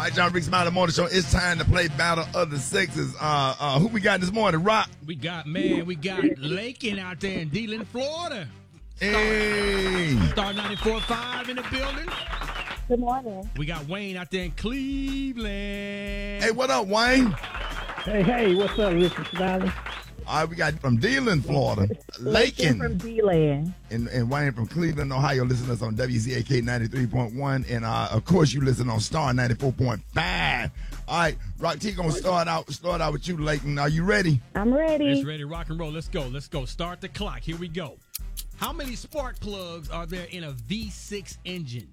right, John Rick Smiley Morning Show. It's time to play Battle of the Sexes. Who we got this morning? Rock. We got Lakin out there in Deland, Florida. Hey. Star 94.5 in the building. Good morning. We got Wayne out there in Cleveland. Hey, what up, Wayne? Hey, what's up, Richard Smiley? All right, we got from Deland, Florida, Lakin from D-Land. and Wayne from Cleveland, Ohio. Listen to us on WZAK 93.1, and of course you listen on Star 94.5. All right, Rock T gonna start out with you, Lakin. Are you ready? I'm ready. It's ready, rock and roll. Let's go. Start the clock. Here we go. How many spark plugs are there in a V6 engine?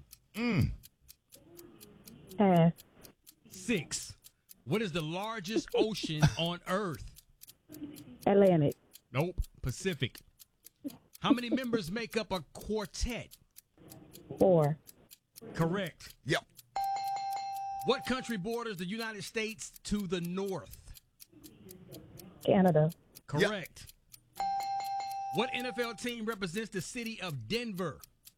Pass. 6. What is the largest ocean on Earth? Atlantic. Nope. Pacific. How many members make up a quartet? 4. Correct. Yep. What country borders the United States to the north? Canada. Correct. What NFL team represents the city of Denver?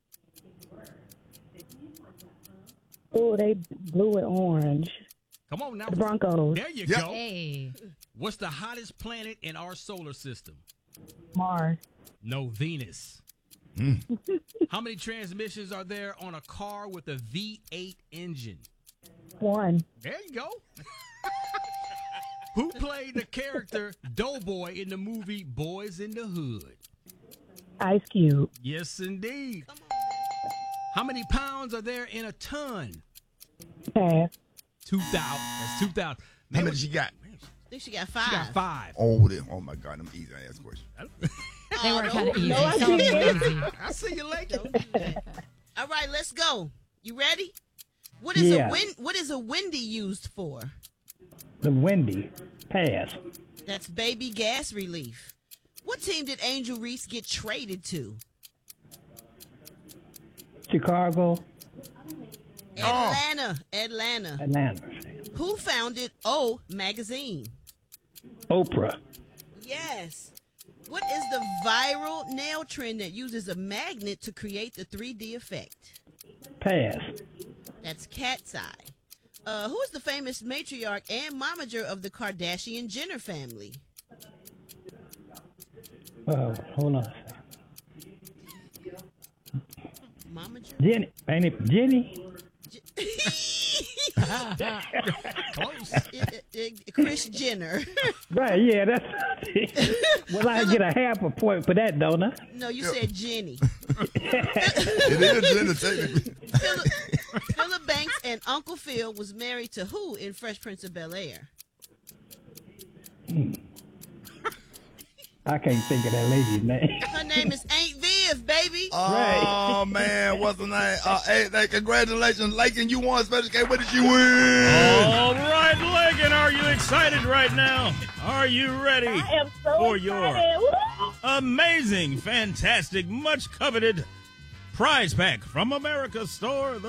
Oh, they blue and orange. Come on now. The Broncos. There you Yep. go. Hey. What's the hottest planet in our solar system? Mars. No, Venus. How many transmissions are there on a car with a V8 engine? 1. There you go. Who played the character Doughboy in the movie Boys in the Hood? Ice Cube. Yes, indeed. How many pounds are there in a ton? Pass. 2,000. That's 2,000. How many she got? I think she got 5. She got 5. Oh my God, I'm easy. I ask questions. Oh, They were kind of easy. no, I Some of them didn't. were easy. I see you later. All right, let's go. You ready? What Yeah. What is a Wendy used for? The Wendy. Pass. That's baby gas relief. What team did Angel Reese get traded to? Chicago. Atlanta. Atlanta. Who founded O Magazine? Oprah. Yes. What is the viral nail trend that uses a magnet to create the 3D effect? Pass. That's cat's eye. Who is the famous matriarch and momager of the Kardashian-Jenner family? Hold on. Momager? Jenny. Ain't it Jenny? Close. Kris Jenner. Right, yeah, that's well, I get a half a point for that, don't I? No, you said Jenny. It is Jenna, technically. Philip Banks and Uncle Phil was married to who in Fresh Prince of Bel-Air? I can't think of that lady's name. Her name is Aunt Viv, baby. Oh man, what's the name? Hey, congratulations, Lakin. You won Special K. What did you win? All right, Lakin, are you excited right now? Are you ready I am so for excited. your Woo! amazing, fantastic, much coveted prize pack from America's Store?